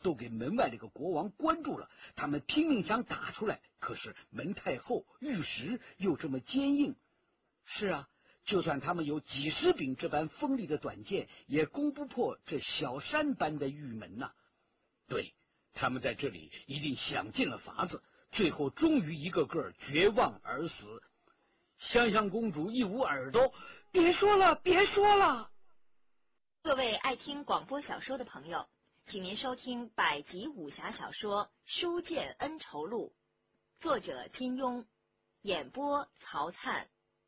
都给门外这个国王关住了。他们拼命想打出来，可是门太厚，玉石又这么坚硬。是啊，就算他们有几十柄这般锋利的短剑，也攻不破这小山般的玉门呐。对，他们在这里一定想尽了法子，最后终于一个个绝望而死。香香公主一捂耳朵，别说了，别说了。 各位爱听广播小说的朋友，请您收听百集武侠小说《书剑恩仇录》，作者金庸，演播曹灿。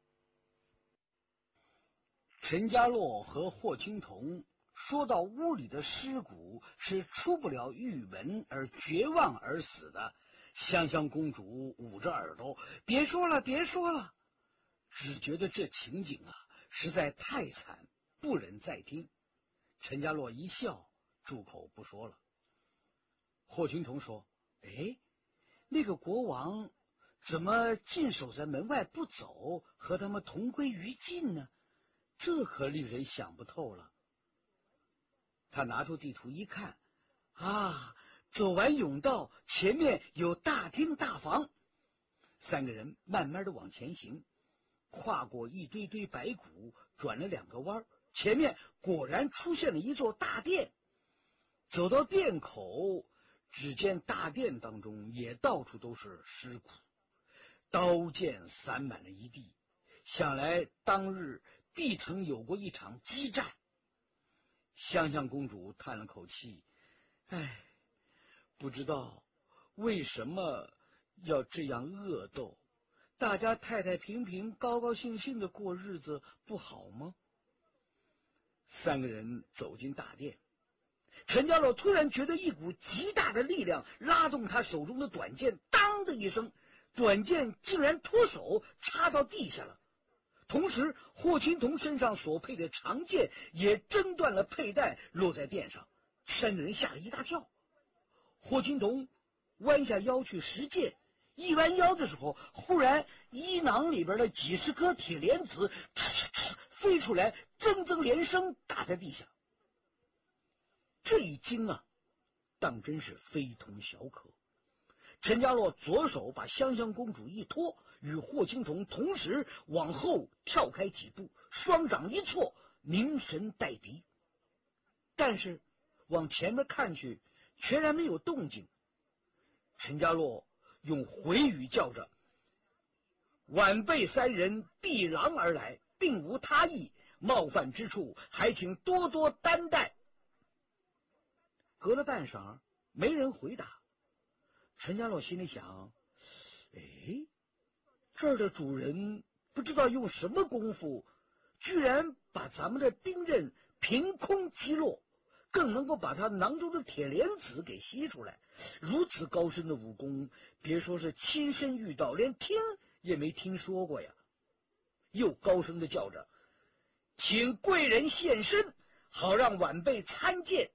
陈家洛和霍青桐说到屋里的尸骨是出不了狱门而绝望而死的，香香公主捂着耳朵，别说了，别说了，只觉得这情景啊实在太惨，不忍再听。陈家洛一笑，住口不说了。霍青桐说：“哎，那个国王怎么尽守在门外不走，和他们同归于尽呢？这可令人想不透了。”他拿出地图一看，啊，走完甬道，前面有大厅大房。三个人慢慢的往前行，跨过一堆堆白骨，转了2个弯，前面果然出现了一座大殿。走到殿口，只见大殿当中也到处都是尸骨，刀剑散满了一地，想来当日必曾有过一场激战。香香公主叹了口气，唉，不知道为什么要这样恶斗，大家太太平平高高兴兴的过日子不好吗？三个人走进大殿，陈家洛突然觉得一股极大的力量拉动他手中的短剑，当的一声，短剑竟然脱手插到地下了。同时霍青桐身上所配的长剑也挣断了佩带，落在殿上。三个人吓了一大跳。霍青桐弯下腰去拾剑，一弯腰的时候，忽然衣囊里边的几十颗铁莲子飞出来，铮铮连声打在地下。这一惊啊，当真是非同小可。陈家洛左手把香香公主一拖，与霍青桐同时往后跳开几步，双掌一错，凝神待敌。但是往前面看去，全然没有动静。陈家洛用回语叫着：“晚辈三人避狼而来，并无他意，冒犯之处还请多多担待。”隔了半晌，没人回答。陈家洛心里想，哎，这儿的主人不知道用什么功夫，居然把咱们的兵刃凭空击落，更能够把他囊中的铁莲子给吸出来。如此高深的武功，别说是亲身遇到，连听也没听说过呀。又高声的叫着：“请贵人现身，好让晚辈参见。”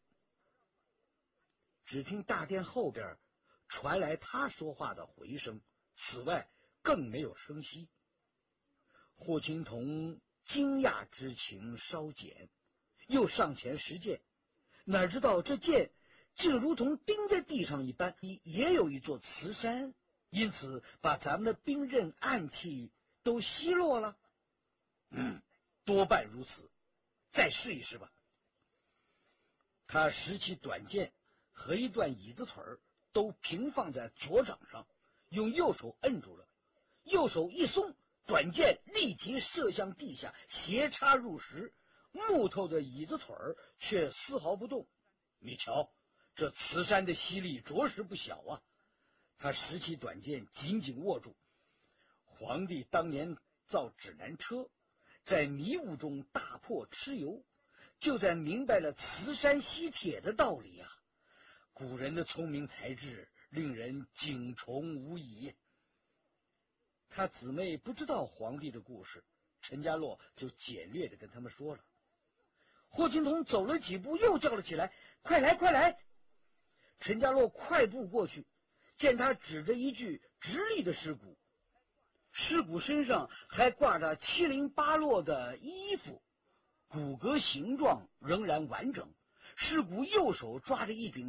只听大殿后边传来他说话的回声，此外更没有声息。霍青桐惊讶之情稍减，又上前拾剑，哪知道这剑竟如同钉在地上一般，也有一座磁山，因此把咱们的兵刃暗器都吸落了。多半如此，再试一试吧。他拾起短剑和一段椅子腿都平放在左掌上，用右手摁住了，右手一松，短剑立即射向地下，斜插入石，木头的椅子腿却丝毫不动。你瞧，这磁山的吸力着实不小啊！他拾起短剑紧紧握住。皇帝当年造指南车，在迷雾中大破蚩尤，就在明白了磁山吸铁的道理啊！古人的聪明才智令人敬崇无已。他姊妹不知道皇帝的故事，陈家洛就简略的跟他们说了。霍青桐走了几步，又叫了起来：“快来，快来！”陈家洛快步过去，见他指着一具直立的尸骨，尸骨身上还挂着七零八落的衣服，骨骼形状仍然完整。尸骨右手抓着一柄